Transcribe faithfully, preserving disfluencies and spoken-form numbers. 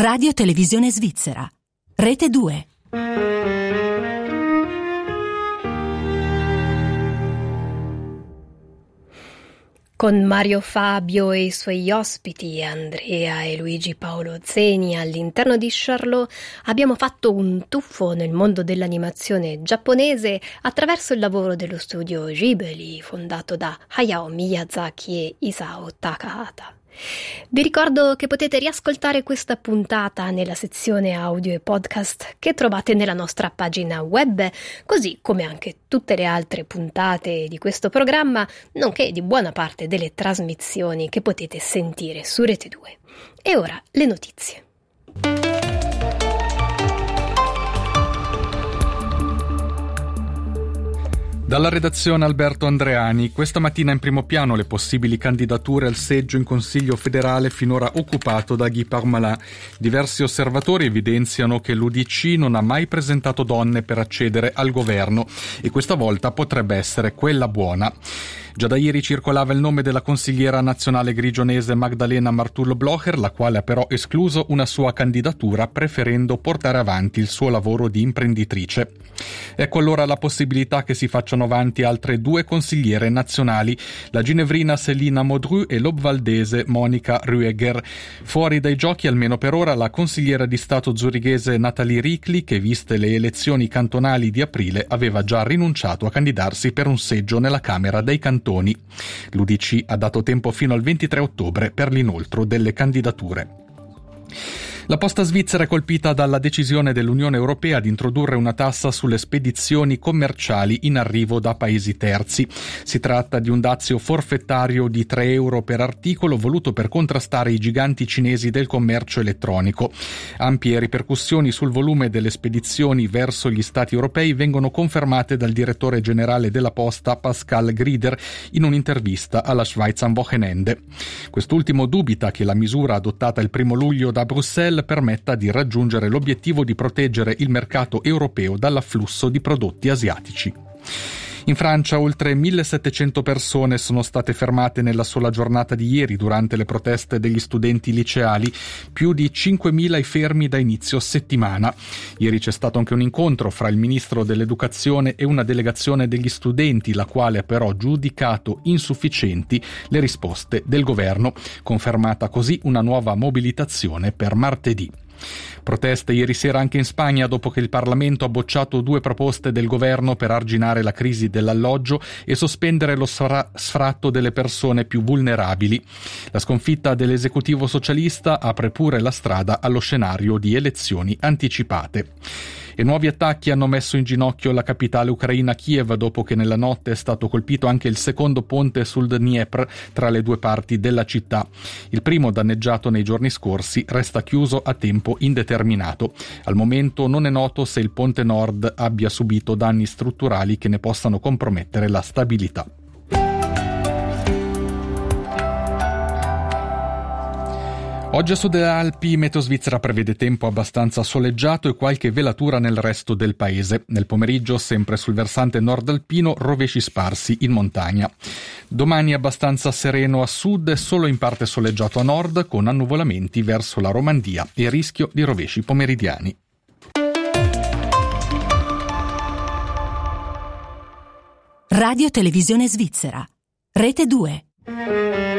Radio Televisione Svizzera, Rete due. Con Mario Fabio e i suoi ospiti, Andrea e Luigi Paolo Zeni, all'interno di Charlot abbiamo fatto un tuffo nel mondo dell'animazione giapponese attraverso il lavoro dello studio Ghibli, fondato da Hayao Miyazaki e Isao Takahata. Vi ricordo che potete riascoltare questa puntata nella sezione audio e podcast che trovate nella nostra pagina web, così come anche tutte le altre puntate di questo programma, nonché di buona parte delle trasmissioni che potete sentire su Rete due. E ora le notizie. Dalla redazione Alberto Andreani, questa mattina in primo piano le possibili candidature al seggio in Consiglio federale finora occupato da Guy Parmelin. Diversi osservatori evidenziano che l'U D C non ha mai presentato donne per accedere al governo e questa volta potrebbe essere quella buona. Già da ieri circolava il nome della consigliera nazionale grigionese Magdalena Martullo-Blocher, la quale ha però escluso una sua candidatura preferendo portare avanti il suo lavoro di imprenditrice. Ecco allora la possibilità che si facciano avanti altre due consigliere nazionali, la ginevrina Célina Modru e l'obvaldese Monica Rueger. Fuori dai giochi, almeno per ora, la consigliera di Stato zurighese Nathalie Ricli, che viste le elezioni cantonali di aprile aveva già rinunciato a candidarsi per un seggio nella Camera dei Cantoni. L'U D C ha dato tempo fino al ventitré ottobre per l'inoltro delle candidature. La posta svizzera è colpita dalla decisione dell'Unione Europea di introdurre una tassa sulle spedizioni commerciali in arrivo da paesi terzi. Si tratta di un dazio forfettario di tre euro per articolo voluto per contrastare i giganti cinesi del commercio elettronico. Ampie ripercussioni sul volume delle spedizioni verso gli Stati europei vengono confermate dal direttore generale della posta Pascal Grieder in un'intervista alla Schweiz am Wochenende. Quest'ultimo dubita che la misura adottata il primo luglio da Bruxelles permetta di raggiungere l'obiettivo di proteggere il mercato europeo dall'afflusso di prodotti asiatici. In Francia oltre millesettecento persone sono state fermate nella sola giornata di ieri durante le proteste degli studenti liceali, più di cinquemila i fermi da inizio settimana. Ieri c'è stato anche un incontro fra il ministro dell'Educazione e una delegazione degli studenti, la quale ha però giudicato insufficienti le risposte del governo, confermata così una nuova mobilitazione per martedì. Proteste ieri sera anche in Spagna dopo che il Parlamento ha bocciato due proposte del governo per arginare la crisi dell'alloggio e sospendere lo sfra- sfratto delle persone più vulnerabili. La sconfitta dell'esecutivo socialista apre pure la strada allo scenario di elezioni anticipate. E nuovi attacchi hanno messo in ginocchio la capitale ucraina Kiev dopo che nella notte è stato colpito anche il secondo ponte sul Dniepr tra le due parti della città. Il primo, danneggiato nei giorni scorsi, resta chiuso a tempo indeterminato. Al momento non è noto se il ponte nord abbia subito danni strutturali che ne possano compromettere la stabilità. Oggi a sud delle Alpi, Meteo Svizzera prevede tempo abbastanza soleggiato e qualche velatura nel resto del paese. Nel pomeriggio, sempre sul versante nord alpino, rovesci sparsi in montagna. Domani abbastanza sereno a sud e solo in parte soleggiato a nord, con annuvolamenti verso la Romandia e rischio di rovesci pomeridiani. Radio Televisione Svizzera, Rete due.